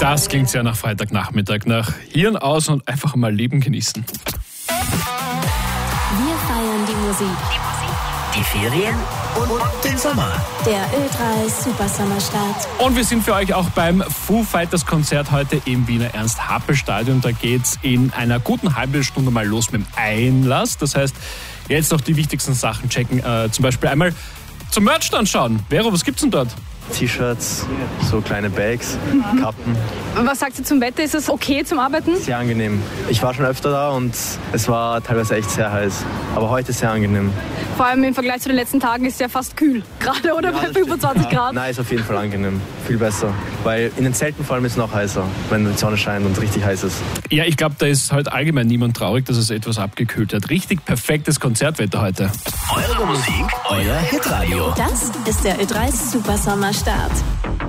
Das klingt sehr nach Freitagnachmittag, nach Hirn aus und einfach mal Leben genießen. Wir feiern die Musik. Die Ferien und den Sommer. Der Ö3 Super Sommerstart. Und wir sind für euch auch beim Foo Fighters Konzert heute im Wiener Ernst-Happel-Stadion. Da geht's in einer guten halben Stunde mal los mit dem Einlass. Das heißt, jetzt noch die wichtigsten Sachen checken. Zum Beispiel einmal zum Merchstand schauen. Vero, was gibt's denn dort? T-Shirts, so kleine Bags, Kappen. Was sagt ihr zum Wetter? Ist es okay zum Arbeiten? Sehr angenehm. Ich war schon öfter da und es war teilweise echt sehr heiß. Aber heute sehr angenehm. Vor allem im Vergleich zu den letzten Tagen ist es ja fast kühl. Gerade oder bei 25 Grad. Nein, ist auf jeden Fall angenehm. Viel besser. Weil in den Zelten vor allem ist es noch heißer, wenn die Sonne scheint und richtig heiß ist. Ja, ich glaube, da ist heute allgemein niemand traurig, dass es etwas abgekühlt hat. Richtig perfektes Konzertwetter heute. Eure Musik, euer Hitradio. Das ist der Ö3 Super Sommerstart.